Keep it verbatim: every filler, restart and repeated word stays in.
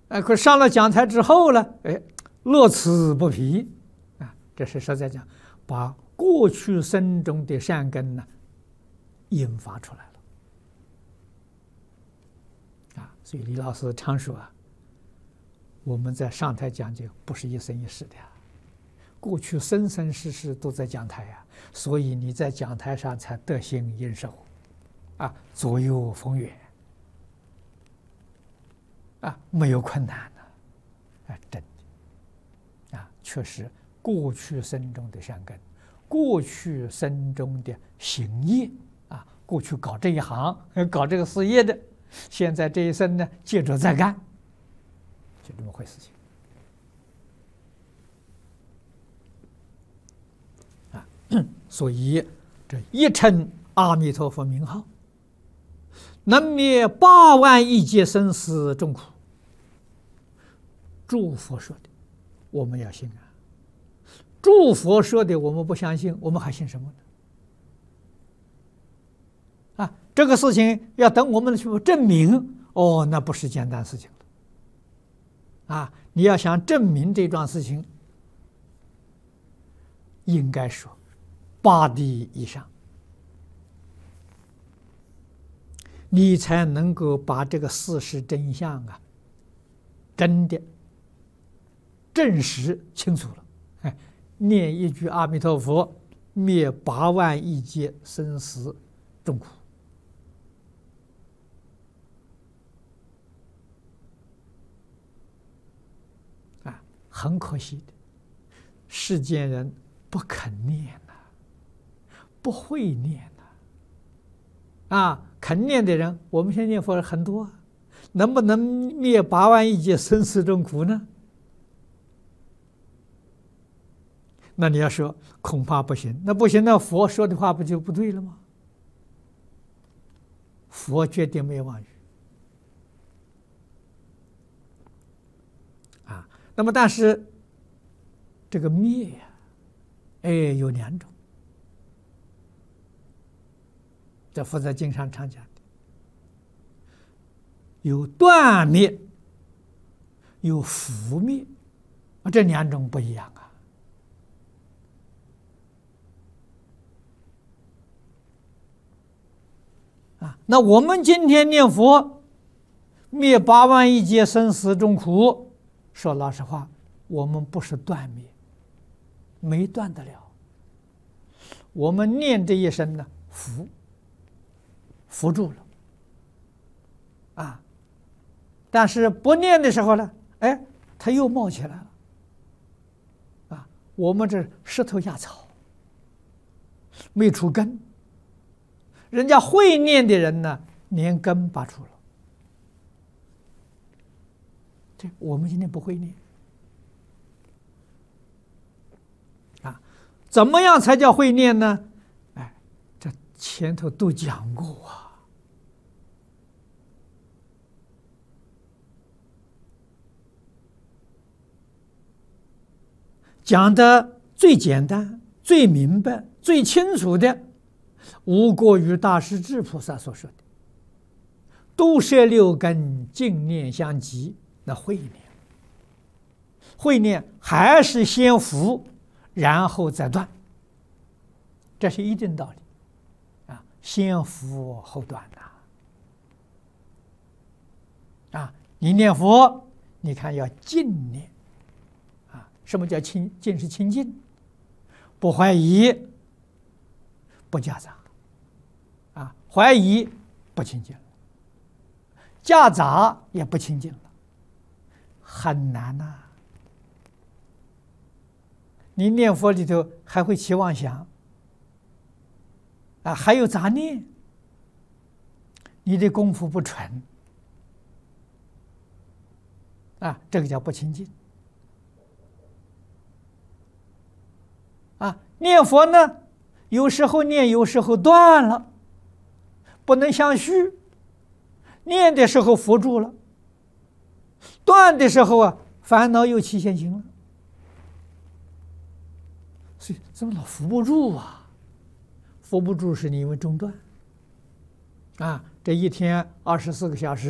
哎，可上了讲台之后呢，哎，乐此不疲，啊，这是实在讲，把过去生中的善根呢引发出来了，啊，所以李老师常说啊，我们在上台讲经不是一生一世的呀，过去生生世世都在讲台呀，所以你在讲台上才得心应手，啊，左右逢源。啊，没有困难的，啊，真的，啊，确实，过去生中的善根，过去生中的行业，啊，过去搞这一行、搞这个事业的，现在这一生呢，接着再干，就这么回事情。啊，所以这一称阿弥陀佛名号，能灭八万亿劫生死众苦。诸佛说的，我们要信啊；诸佛说的，我们不相信，我们还信什么呢？啊，这个事情要等我们去证明，哦，那不是简单事情了。啊，你要想证明这桩事情，应该说八地以上，你才能够把这个事实真相啊，真的证实清楚了。哎，念一句阿弥陀佛，灭八万亿劫生死众苦。啊，很可惜的，世间人不肯念呐、啊，不会念呐、啊。啊，肯念的人，我们现在念佛很多，能不能灭八万亿劫生死众苦呢？那你要说恐怕不行，那不行，那佛说的话不就不对了吗？佛绝对没有妄语啊。那么，但是这个灭呀、啊，哎，有两种，在佛在经上常讲的，有断灭，有伏灭，啊，这两种不一样啊。啊，那我们今天念佛，灭八万亿劫生死众苦，说老实话，我们不是断灭，没断得了。我们念这一声呢，伏，伏住了，啊，但是不念的时候呢，哎，它又冒起来了，啊，我们这石头压草，没出根。人家会念的人呢，连根拔出了。这我们今天不会念啊，怎么样才叫会念呢？哎，这前头都讲过啊。讲的最简单、最明白、最清楚的，无过于大势至菩萨所说的“度摄六根，净念相继”。那会念，会念还是先伏，然后再断，这是一定道理啊！先伏后断呐！啊，你念佛，你看要净念啊！什么叫清？净是清净，不怀疑，不夹杂。啊，怀疑不清净了，夹杂也不清净了，很难呐、啊。你念佛里头还会起妄想，啊，还有杂念，你的功夫不纯，啊，这个叫不清净。啊，念佛呢，有时候念，有时候断了。不能相续，念的时候伏住了，断的时候啊，烦恼又起现行了，所以怎么老伏不住啊？伏不住是你因为中断啊，这一天二十四个小时。